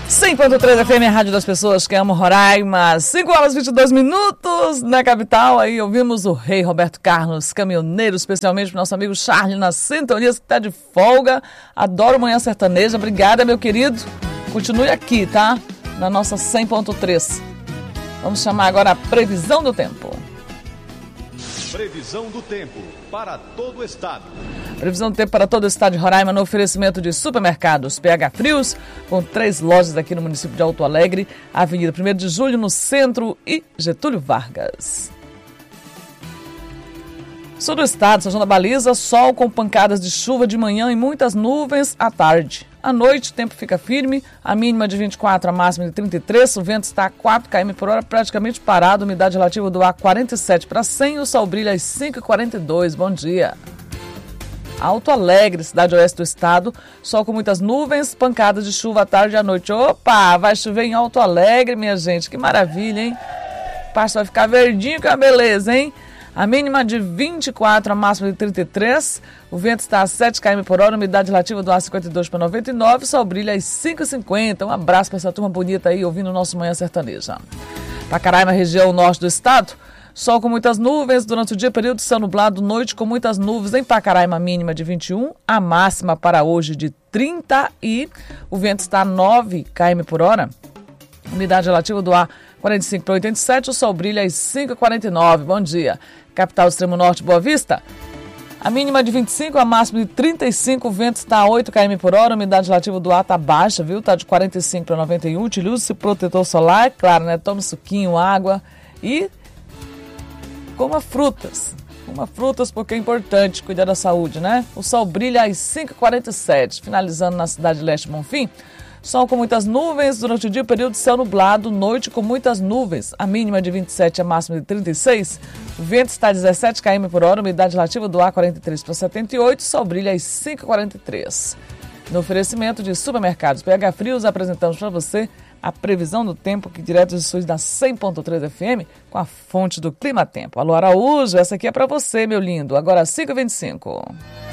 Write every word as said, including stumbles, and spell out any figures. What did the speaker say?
cem ponto três F M, a rádio das pessoas que amam Roraima. cinco horas e vinte e dois minutos na capital. Aí ouvimos o rei Roberto Carlos, caminhoneiro, especialmente para o nosso amigo Charlie na sintonia, que está de folga. Adoro Manhã Sertaneja. Obrigada, meu querido. Continue aqui, tá? Na nossa cem ponto três. Vamos chamar agora a previsão do tempo. Previsão do tempo para todo o estado. Previsão do tempo para todo o estado de Roraima no oferecimento de supermercados P H Frios, com três lojas aqui no município de Alto Alegre, Avenida primeiro de julho no centro e Getúlio Vargas. Sul do estado, São João da Baliza, sol com pancadas de chuva de manhã e muitas nuvens à tarde. À noite, o tempo fica firme, a mínima de vinte e quatro, a máxima de trinta e três, o vento está a quatro quilômetros por hora, praticamente parado, umidade relativa do ar quarenta e sete para cem, o sol brilha às cinco e quarenta e dois. Bom dia. Alto Alegre, cidade oeste do estado, sol com muitas nuvens, pancadas de chuva à tarde e à noite. Opa, vai chover em Alto Alegre, minha gente, que maravilha, hein? O pasto vai ficar verdinho, que é uma beleza, hein? A mínima de vinte e quatro, a máxima de trinta e três, o vento está a sete quilômetros por hora, umidade relativa do ar cinquenta e dois para noventa e nove, o sol brilha às cinco e cinquenta. Um abraço para essa turma bonita aí, ouvindo o nosso Manhã Sertaneja. Pacaraima, região norte do estado, sol com muitas nuvens, durante o dia período de céu nublado, noite com muitas nuvens, em Pacaraima mínima de vinte e um, a máxima para hoje de trinta e o vento está a nove quilômetros por hora, umidade relativa do ar quarenta e cinco para oitenta e sete, o sol brilha às cinco e quarenta e nove. Bom dia. Capital Extremo Norte, Boa Vista. A mínima de vinte e cinco, a máxima de trinta e cinco, o vento está a oito quilômetros por hora, a umidade relativa do ar está baixa, viu? Está de quarenta e cinco para noventa e um, utilize-se protetor solar, claro, né? Tome suquinho, água e coma frutas. Coma frutas porque é importante cuidar da saúde, né? O sol brilha às cinco e quarenta e sete, finalizando na cidade de Leste Bonfim. Sol com muitas nuvens, durante o dia período de céu nublado, noite com muitas nuvens, a mínima de vinte e sete, a máxima de trinta e seis, o vento está a dezessete quilômetros por hora, umidade relativa do ar quarenta e três para setenta e oito, sol brilha às cinco e quarenta e três. No oferecimento de supermercados P H Frios, apresentamos para você a previsão do tempo que direto dos estúdios da cem ponto três F M com a fonte do Clima Tempo. Alô Araújo, essa aqui é para você, meu lindo, agora cinco e vinte e cinco.